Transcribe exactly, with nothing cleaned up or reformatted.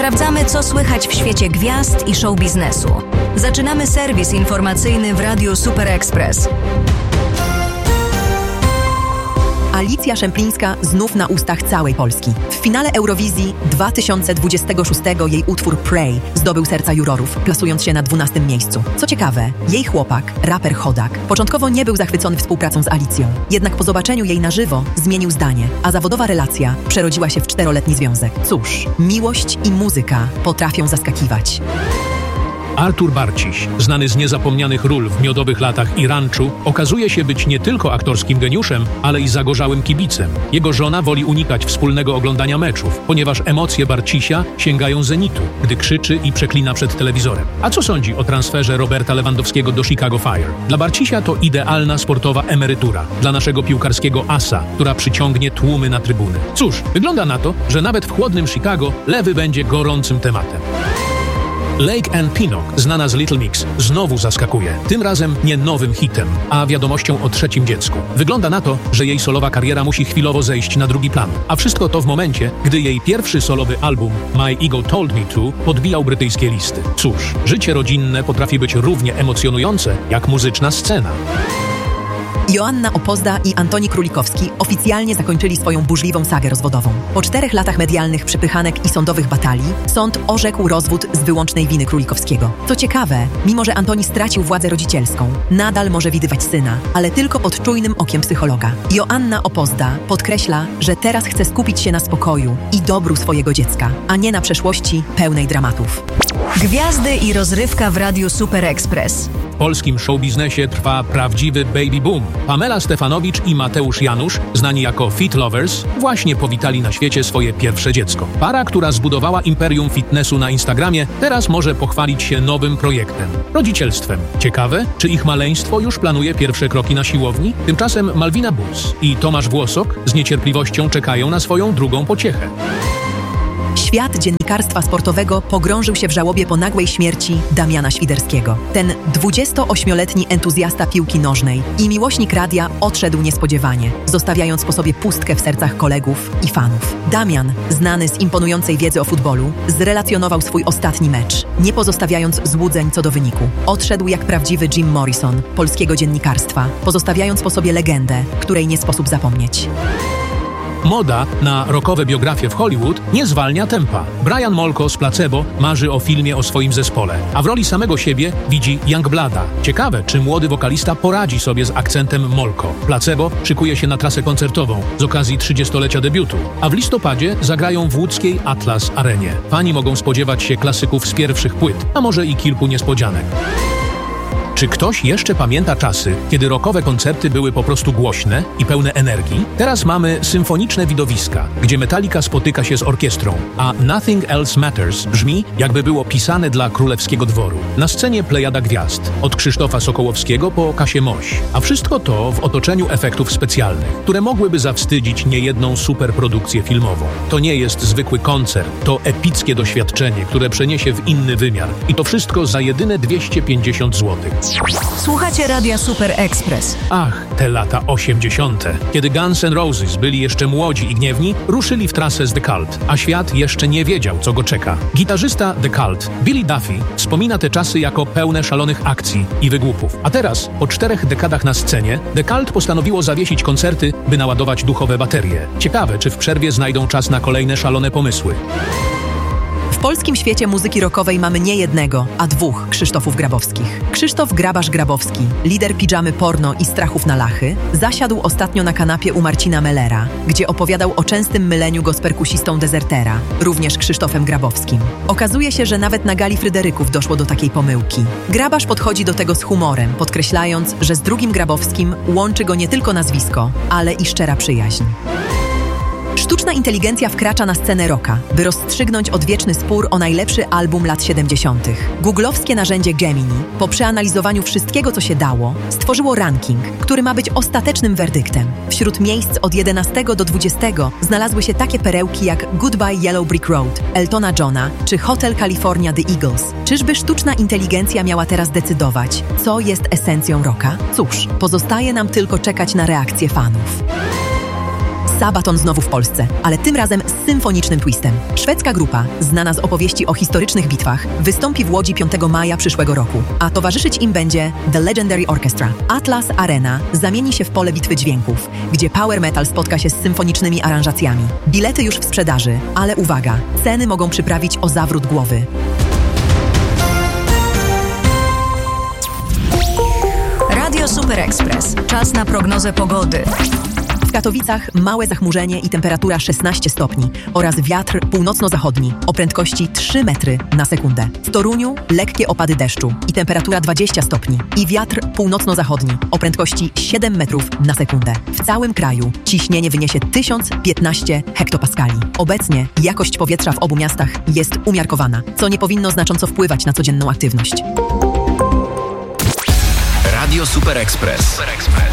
Sprawdzamy, co słychać w świecie gwiazd i show biznesu. Zaczynamy serwis informacyjny w Radiu Super Express. Alicja Szemplińska znów na ustach całej Polski. W finale Eurowizji dwa tysiące dwudziestego szóstego jej utwór Pray zdobył serca jurorów, plasując się na dwunastym miejscu. Co ciekawe, jej chłopak, raper Chodak, początkowo nie był zachwycony współpracą z Alicją. Jednak po zobaczeniu jej na żywo zmienił zdanie, a zawodowa relacja przerodziła się w czteroletni związek. Cóż, miłość i muzyka potrafią zaskakiwać. Artur Barciś, znany z niezapomnianych ról w Miodowych latach i Ranczu, okazuje się być nie tylko aktorskim geniuszem, ale i zagorzałym kibicem. Jego żona woli unikać wspólnego oglądania meczów, ponieważ emocje Barcisia sięgają zenitu, gdy krzyczy i przeklina przed telewizorem. A co sądzi o transferze Roberta Lewandowskiego do Chicago Fire? Dla Barcisia to idealna sportowa emerytura, dla naszego piłkarskiego asa, która przyciągnie tłumy na trybuny. Cóż, wygląda na to, że nawet w chłodnym Chicago Lewy będzie gorącym tematem. Lake and Pinnock, znana z Little Mix, znowu zaskakuje. Tym razem nie nowym hitem, a wiadomością o trzecim dziecku. Wygląda na to, że jej solowa kariera musi chwilowo zejść na drugi plan. A wszystko to w momencie, gdy jej pierwszy solowy album My Ego Told Me To podbijał brytyjskie listy. Cóż, życie rodzinne potrafi być równie emocjonujące jak muzyczna scena. Joanna Opozda i Antoni Królikowski oficjalnie zakończyli swoją burzliwą sagę rozwodową. Po czterech latach medialnych przepychanek i sądowych batalii, sąd orzekł rozwód z wyłącznej winy Królikowskiego. Co ciekawe, mimo że Antoni stracił władzę rodzicielską, nadal może widywać syna, ale tylko pod czujnym okiem psychologa. Joanna Opozda podkreśla, że teraz chce skupić się na spokoju i dobru swojego dziecka, a nie na przeszłości pełnej dramatów. Gwiazdy i rozrywka w Radiu Super Express. W polskim showbiznesie trwa prawdziwy baby boom. Pamela Stefanowicz i Mateusz Janusz, znani jako Fit Lovers, właśnie powitali na świecie swoje pierwsze dziecko. Para, która zbudowała imperium fitnessu na Instagramie, teraz może pochwalić się nowym projektem – rodzicielstwem. Ciekawe, czy ich maleństwo już planuje pierwsze kroki na siłowni? Tymczasem Malwina Bus i Tomasz Włosok z niecierpliwością czekają na swoją drugą pociechę. Świat dziennikarstwa sportowego pogrążył się w żałobie po nagłej śmierci Damiana Świderskiego. Ten dwudziestoośmioletni entuzjasta piłki nożnej i miłośnik radia odszedł niespodziewanie, zostawiając po sobie pustkę w sercach kolegów i fanów. Damian, znany z imponującej wiedzy o futbolu, zrelacjonował swój ostatni mecz, nie pozostawiając złudzeń co do wyniku. Odszedł jak prawdziwy Jim Morrison polskiego dziennikarstwa, pozostawiając po sobie legendę, której nie sposób zapomnieć. Moda na rockowe biografie w Hollywood nie zwalnia tempa. Brian Molko z Placebo marzy o filmie o swoim zespole, a w roli samego siebie widzi Youngblada. Ciekawe, czy młody wokalista poradzi sobie z akcentem Molko. Placebo szykuje się na trasę koncertową z okazji trzydziestolecia debiutu, a w listopadzie zagrają w łódzkiej Atlas Arenie. Fani mogą spodziewać się klasyków z pierwszych płyt, a może i kilku niespodzianek. Czy ktoś jeszcze pamięta czasy, kiedy rockowe koncerty były po prostu głośne i pełne energii? Teraz mamy symfoniczne widowiska, gdzie Metallica spotyka się z orkiestrą, a Nothing Else Matters brzmi, jakby było pisane dla królewskiego dworu. Na scenie plejada gwiazd, od Krzysztofa Sokołowskiego po Kasię Moś, a wszystko to w otoczeniu efektów specjalnych, które mogłyby zawstydzić niejedną superprodukcję filmową. To nie jest zwykły koncert, to epickie doświadczenie, które przeniesie w inny wymiar. I to wszystko za jedyne dwieście pięćdziesiąt złotych. Słuchacie Radia Super Express. Ach, te lata osiemdziesiąte. Kiedy Guns N' Roses byli jeszcze młodzi i gniewni, ruszyli w trasę z The Cult, a świat jeszcze nie wiedział, co go czeka. Gitarzysta The Cult, Billy Duffy, wspomina te czasy jako pełne szalonych akcji i wygłupów. A teraz, po czterech dekadach na scenie, The Cult postanowiło zawiesić koncerty, by naładować duchowe baterie. Ciekawe, czy w przerwie znajdą czas na kolejne szalone pomysły. W polskim świecie muzyki rockowej mamy nie jednego, a dwóch Krzysztofów Grabowskich. Krzysztof Grabasz-Grabowski, lider Pidżamy Porno i Strachów na Lachy, zasiadł ostatnio na kanapie u Marcina Mellera, gdzie opowiadał o częstym myleniu go z perkusistą Dezertera, również Krzysztofem Grabowskim. Okazuje się, że nawet na gali Fryderyków doszło do takiej pomyłki. Grabasz podchodzi do tego z humorem, podkreślając, że z drugim Grabowskim łączy go nie tylko nazwisko, ale i szczera przyjaźń. Sztuczna inteligencja wkracza na scenę rocka, by rozstrzygnąć odwieczny spór o najlepszy album lat siedemdziesiątych. Googlowskie narzędzie Gemini, po przeanalizowaniu wszystkiego, co się dało, stworzyło ranking, który ma być ostatecznym werdyktem. Wśród miejsc od jedenastego do dwudziestego znalazły się takie perełki jak Goodbye Yellow Brick Road, Eltona Johna czy Hotel California The Eagles. Czyżby sztuczna inteligencja miała teraz decydować, co jest esencją rocka? Cóż, pozostaje nam tylko czekać na reakcję fanów. Sabaton znowu w Polsce, ale tym razem z symfonicznym twistem. Szwedzka grupa, znana z opowieści o historycznych bitwach, wystąpi w Łodzi piątego maja przyszłego roku, a towarzyszyć im będzie The Legendary Orchestra. Atlas Arena zamieni się w pole bitwy dźwięków, gdzie power metal spotka się z symfonicznymi aranżacjami. Bilety już w sprzedaży, ale uwaga, ceny mogą przyprawić o zawrót głowy. Radio Super Express. Czas na prognozę pogody. W Katowicach małe zachmurzenie i temperatura szesnaście stopni oraz wiatr północno-zachodni o prędkości trzy metry na sekundę. W Toruniu lekkie opady deszczu i temperatura dwadzieścia stopni i wiatr północno-zachodni o prędkości siedem metrów na sekundę. W całym kraju ciśnienie wyniesie tysiąc piętnaście hektopaskali. Obecnie jakość powietrza w obu miastach jest umiarkowana, co nie powinno znacząco wpływać na codzienną aktywność. Radio Super Express.